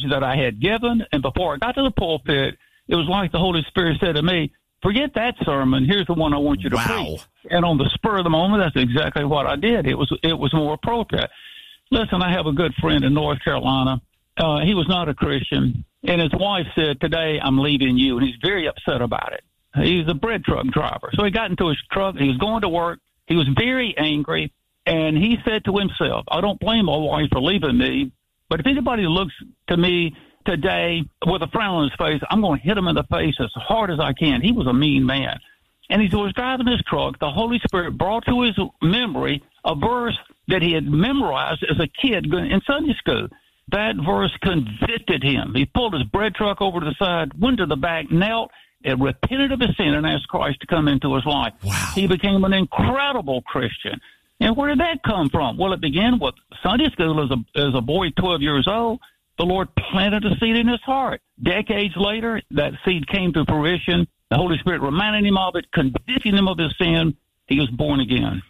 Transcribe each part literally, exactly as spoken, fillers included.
message that I had given. And before I got to the pulpit, it was like the Holy Spirit said to me, forget that sermon. Here's the one I want you to wow. preach. And on the spur of the moment, that's exactly what I did. It was it was more appropriate. Listen, I have a good friend in North Carolina. Uh, he was not a Christian. And his wife said, today I'm leaving you. And he's very upset about it. He's a bread truck driver. So he got into his truck. He was going to work. He was very angry. And he said to himself, I don't blame my wife for leaving me. But if anybody looks to me today with a frown on his face, I'm going to hit him in the face as hard as I can. He was a mean man. And he was driving his truck. The Holy Spirit brought to his memory a verse that he had memorized as a kid in Sunday school. That verse convicted him. He pulled his bread truck over to the side, went to the back, knelt, and repented of his sin and asked Christ to come into his life. Wow. He became an incredible Christian. And where did that come from? Well, it began with Sunday school as a, as a boy, twelve years old. The Lord planted a seed in his heart. Decades later, that seed came to fruition. The Holy Spirit reminded him of it, convicting him of his sin. He was born again.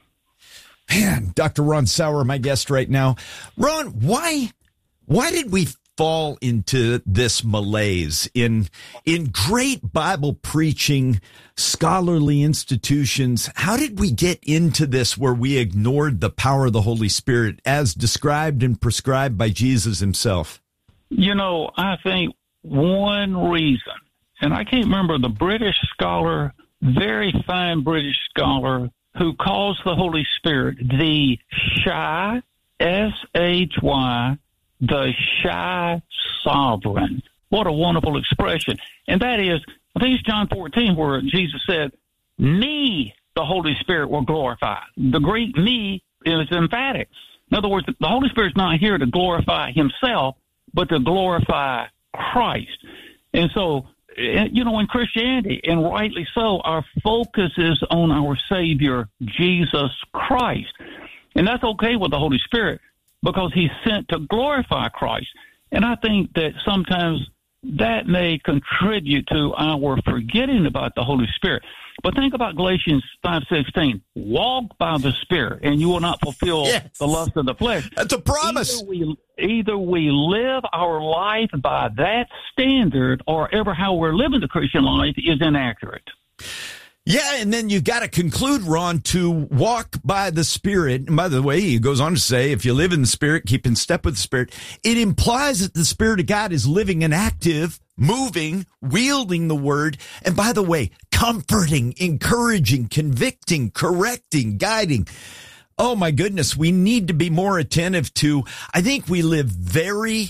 Man, Doctor Ron Sauer, my guest right now. Ron, why, why did we fall into this malaise in in great Bible preaching, scholarly institutions? How did we get into this where we ignored the power of the Holy Spirit as described and prescribed by Jesus himself? You know, I think one reason, and I can't remember the British scholar, very fine British scholar, who calls the Holy Spirit the shy, S H Y, the shy sovereign. What a wonderful expression. And that is, I think it's John fourteen where Jesus said, me, the Holy Spirit, will glorify. The Greek me is emphatic. In other words, the Holy Spirit's not here to glorify himself, but to glorify Christ. And so, you know, in Christianity, and rightly so, our focus is on our Savior, Jesus Christ. And that's okay with the Holy Spirit because he's sent to glorify Christ. And I think that sometimes that may contribute to our forgetting about the Holy Spirit. But think about Galatians five sixteen. Walk by the Spirit, and you will not fulfill yes. the lust of the flesh. That's a promise. Either we, either we live our life by that standard, or ever how we're living the Christian life is inaccurate. Yeah, and then you got to conclude, Ron, to walk by the Spirit. And by the way, he goes on to say, if you live in the Spirit, keep in step with the Spirit. It implies that the Spirit of God is living and active, moving, wielding the Word. And by the way, comforting, encouraging, convicting, correcting, guiding. Oh, my goodness, we need to be more attentive to, I think we live very,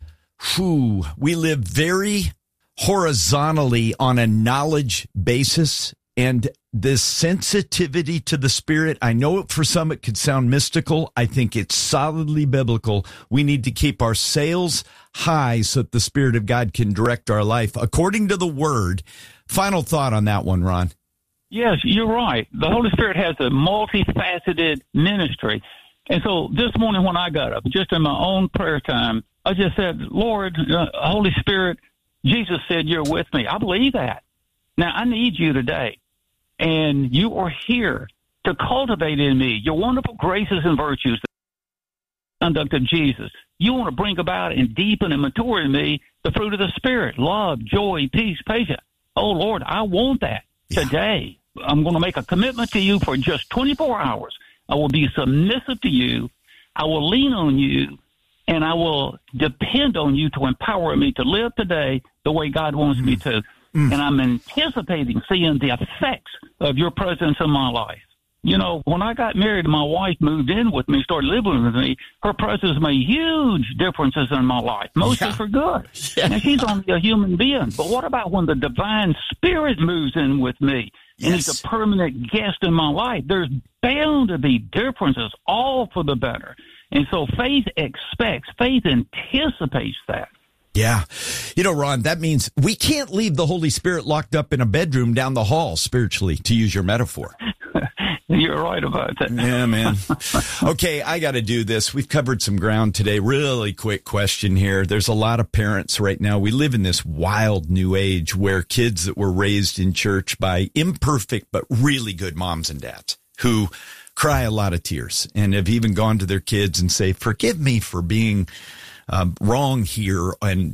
whew, we live very horizontally on a knowledge basis. And this sensitivity to the Spirit, I know it for some it could sound mystical. I think it's solidly biblical. We need to keep our sails high so that the Spirit of God can direct our life according to the Word. Final thought on that one, Ron. Yes, you're right. The Holy Spirit has a multifaceted ministry. And so this morning when I got up, just in my own prayer time, I just said, Lord, uh, Holy Spirit, Jesus said you're with me. I believe that. Now, I need you today. And you are here to cultivate in me your wonderful graces and virtues, the conduct of Jesus. You want to bring about and deepen and mature in me the fruit of the Spirit, love, joy, peace, patience. Oh, Lord, I want that yeah. today. I'm going to make a commitment to you for just twenty-four hours. I will be submissive to you. I will lean on you, and I will depend on you to empower me to live today the way God wants mm. me to. Mm. And I'm anticipating seeing the effects of your presence in my life. You know, when I got married, my wife moved in with me, started living with me. Her presence made huge differences in my life, mostly yeah. for good. Yeah. And she's only a human being. But what about when the divine Spirit moves in with me yes. and he's a permanent guest in my life? There's bound to be differences, all for the better. And so faith expects, faith anticipates that. Yeah. You know, Ron, that means we can't leave the Holy Spirit locked up in a bedroom down the hall spiritually, to use your metaphor. You're right about that. Yeah, man. Okay, I got to do this. We've covered some ground today. Really quick question here. There's a lot of parents right now. We live in this wild new age where kids that were raised in church by imperfect but really good moms and dads who cry a lot of tears and have even gone to their kids and say, forgive me for being Um, wrong here and